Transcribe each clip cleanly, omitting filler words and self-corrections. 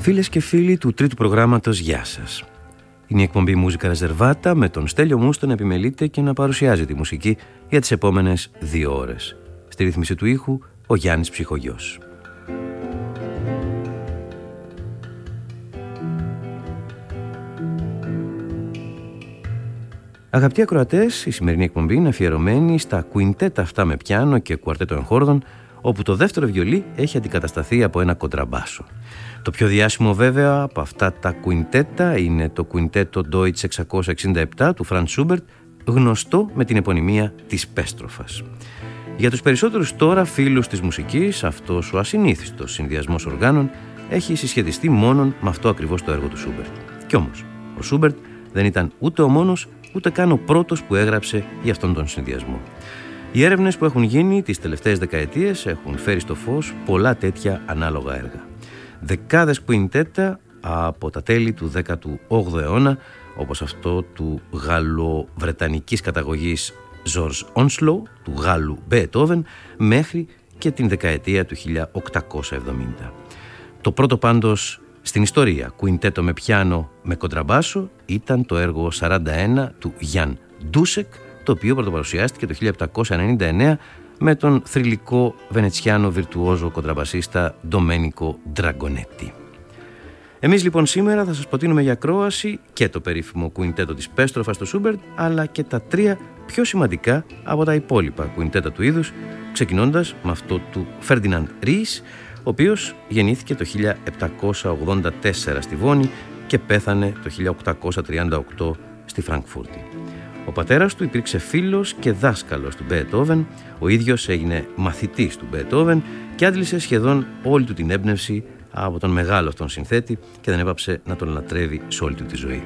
Φίλες και φίλοι του τρίτου προγράμματος, γεια σας. Είναι η εκπομπή Μούζικα Ρεζερβάτα με τον Στέλιο Μούστο να επιμελείται και να παρουσιάζει τη μουσική για τις επόμενες 2 ώρες. Στη ρύθμιση του ήχου, ο Γιάννης Ψυχογιός. Αγαπητοί ακροατές, η σημερινή εκπομπή είναι αφιερωμένη στα κουιντέτα αυτά με πιάνο και κουαρτέτο εγχόρδων, όπου το δεύτερο βιολί έχει αντικατασταθεί από ένα κοντραμπάσο. Το πιο διάσημο βέβαια από αυτά τα κουιντέτα είναι το κουιντέτο Deutsch 667 του Franz Schubert, γνωστό με την επωνυμία της Πέστροφας. Για τους περισσότερους τώρα φίλους της μουσικής, αυτός ο ασυνήθιστος συνδυασμός οργάνων έχει συσχετιστεί μόνον με αυτό ακριβώς το έργο του Schubert. Κι όμως, ο Schubert δεν ήταν ούτε ο μόνος, ούτε καν ο πρώτος που έγραψε για αυτόν τον συνδυασμό. Οι έρευνες που έχουν γίνει τις τελευταίες δεκαετίες έχουν φέρει στο φως πολλά τέτοια ανάλογα έργα. Δεκάδες κουιντέτα από τα τέλη του 18ου αιώνα, όπως αυτό του γαλλοβρετανικής καταγωγής George Onslow, του Γάλλου Beethoven, μέχρι και την δεκαετία του 1870. Το πρώτο πάντως στην ιστορία κουιντέτο με πιάνο με κοντραμπάσο ήταν το έργο 41 του Γιάν Ντούσεκ, το οποίο πρωτοπαρουσιάστηκε το 1799 με τον θρυλικό βενετσιάνο βιρτουόζο κοντραμπασίστα Ντομένικο Ντραγκονέτη. Εμείς λοιπόν σήμερα θα σας προτείνουμε για ακρόαση και το περίφημο κουιντέτο της Πέστροφας του Σούμπερτ, αλλά και τα 3 πιο σημαντικά από τα υπόλοιπα κουιντέτα του είδους, ξεκινώντας με αυτό του Φέρντιναντ Ries, ο οποίος γεννήθηκε το 1784 στη Βόνη και πέθανε το 1838 στη Φραγκφούρτη. Ο πατέρας του υπήρξε φίλος και δάσκαλος του Μπεετόβεν, ο ίδιος έγινε μαθητής του Μπεετόβεν και άντλησε σχεδόν όλη του την έμπνευση από τον μεγάλο αυτόν συνθέτη και δεν έπαψε να τον λατρεύει σε όλη του τη ζωή.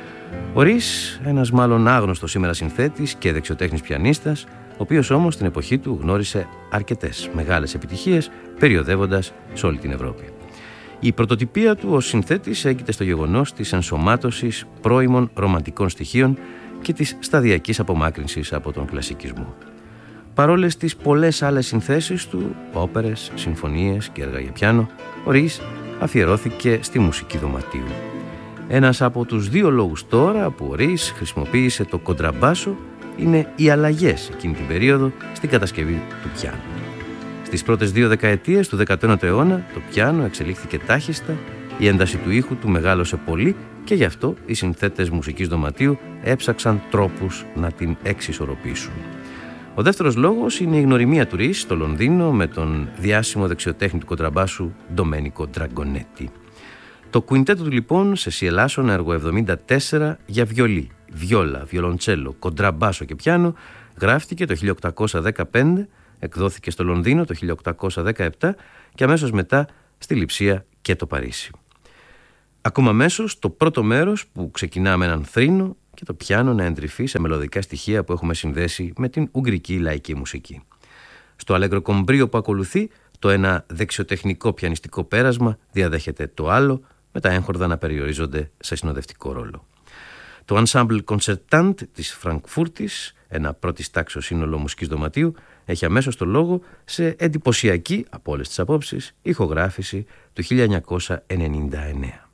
Ο Ries, ένας μάλλον άγνωστος σήμερα συνθέτης και δεξιοτέχνης πιανίστας, ο οποίος όμως στην εποχή του γνώρισε αρκετές μεγάλες επιτυχίες, περιοδεύοντας σε όλη την Ευρώπη. Η πρωτοτυπία του ως συνθέτης έγκυται στο γεγονός της ενσωμάτωσης πρώιμων ρομαντικών στοιχείων και της σταδιακής απομάκρυνσης από τον κλασικισμό. Παρόλες τις πολλές άλλες συνθέσεις του, όπερες, συμφωνίες και έργα για πιάνο, ο Ries αφιερώθηκε στη μουσική δωματίου. Ένας από τους 2 λόγους τώρα που ο Ries χρησιμοποίησε το κοντραμπάσο είναι οι αλλαγές εκείνη την περίοδο στην κατασκευή του πιάνου. Στις πρώτες 2 δεκαετίες του 19ου αιώνα το πιάνο εξελίχθηκε τάχιστα, η ένταση του ήχου του μεγάλωσε πολύ και γι' αυτό οι συνθέτες μουσικής δωματίου έψαξαν τρόπους να την εξισορροπήσουν. Ο δεύτερος λόγος είναι η γνωριμία του Ries στο Λονδίνο με τον διάσημο δεξιοτέχνη του κοντραμπάσου Ντομένικο Ντραγκονέτη. Το κουιντέτο του λοιπόν σε σιελάσον έργο 74 για βιολί, βιόλα, βιολοντσέλο, κοντραμπάσο και πιάνο γράφτηκε το 1815, εκδόθηκε στο Λονδίνο το 1817 και αμέσως μετά στη Λειψία και το Παρίσι. Ακούμε αμέσως το πρώτο μέρος που ξεκινά με έναν θρήνο και το πιάνο να εντρυφεί σε μελωδικά στοιχεία που έχουμε συνδέσει με την ουγγρική λαϊκή μουσική. Στο αλέγκρο κομπρίο που ακολουθεί, το ένα δεξιοτεχνικό πιανιστικό πέρασμα διαδέχεται το άλλο, με τα έγχορδα να περιορίζονται σε συνοδευτικό ρόλο. Το Ensemble Concertant της Φραγκφούρτης, ένα πρώτης τάξεως σύνολο μουσικής δωματίου, έχει αμέσως το λόγο σε εντυπωσιακή, από όλες τις απόψεις, ηχογράφηση του 1999.